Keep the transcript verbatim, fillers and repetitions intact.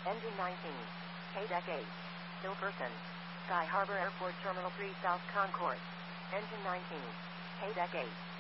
Engine nineteen. K-Deck eight. Still person. Sky Harbor Airport Terminal three South Concourse. Engine nineteen. K-Deck eight.